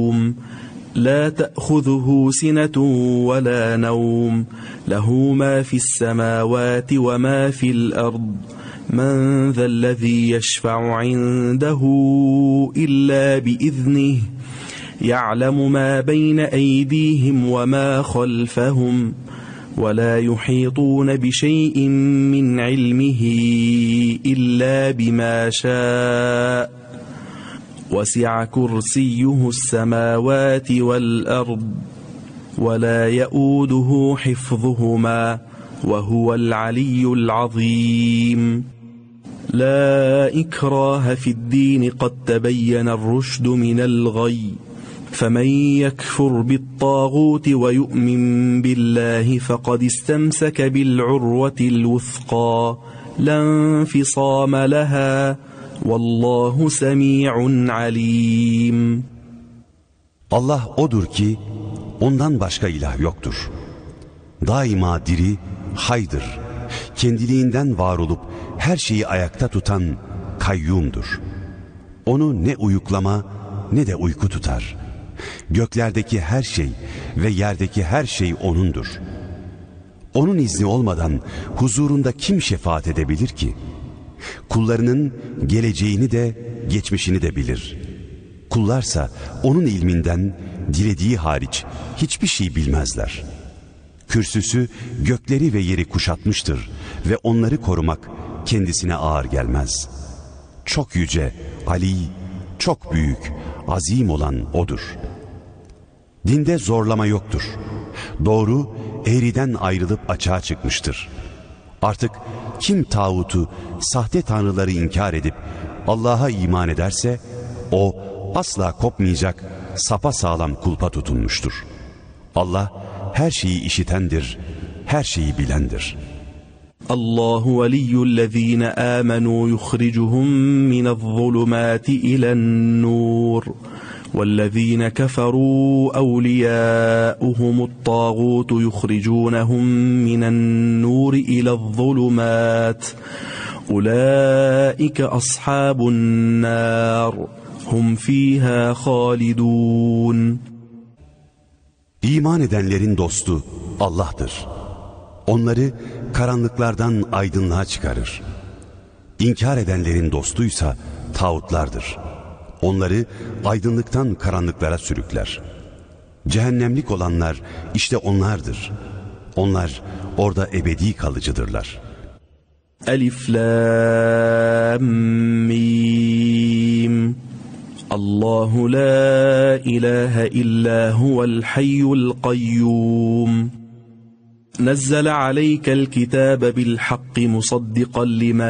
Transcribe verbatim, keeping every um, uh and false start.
لا تأخذه سنة ولا نوم له ما في السماوات وما في الأرض من ذا الذي يشفع عنده إلا بإذنه يعلم ما بين أيديهم وما خلفهم ولا يحيطون بشيء من علمه إلا بما شاء وسع كرسيه السماوات والأرض ولا يؤوده حفظهما وهو العلي العظيم لا إكراه في الدين قد تبين الرشد من الغي فمن يكفر بالطاغوت ويؤمن بالله فقد استمسك بالعروة الوثقى لا انفصام لها Vallahu semi'un alim. Allah odur ki ondan başka ilah yoktur. Daima diri, haydır. Kendiliğinden var olup her şeyi ayakta tutan kayyumdur. Onu ne uyuklama ne de uyku tutar. Göklerdeki her şey ve yerdeki her şey O'nundur. Onun izni olmadan huzurunda kim şefaat edebilir ki? Kullarının geleceğini de geçmişini de bilir. Kullarsa onun ilminden dilediği hariç hiçbir şey bilmezler. Kürsüsü gökleri ve yeri kuşatmıştır ve onları korumak kendisine ağır gelmez. Çok yüce, Ali, çok büyük, azim olan O'dur. Dinde zorlama yoktur. Doğru eğriden ayrılıp açığa çıkmıştır. Artık kim tağutu, sahte tanrıları inkar edip Allah'a iman ederse o asla kopmayacak, sapasağlam kulpa tutunmuştur. Allah her şeyi işitendir, her şeyi bilendir. Allahu veliyyullezine amenu yukhricuhum minezzulumati ilen-nur. وَالَّذ۪ينَ كَفَرُوا أَوْلِيَاؤُهُمُ الطَّاغُوتُ يُخْرِجُونَهُمْ مِنَ النُّورِ إِلَى الظُّلُمَاتِ أُولَٰئِكَ أَصْحَابُ النَّارِ هُمْ ف۪يهَا خَالِدُونَ. İman edenlerin dostu Allah'tır. Onları karanlıklardan aydınlığa çıkarır. İnkar edenlerin dostuysa tağutlardır. Onları aydınlıktan karanlıklara sürükler. Cehennemlik olanlar işte onlardır. Onlar orada ebedi kalıcıdırlar. Elif Lam Mim. Allahu la ilahe illa huvel hayyul kayyum. Nezzele aleykel kitabe bil hakki musaddiqan lima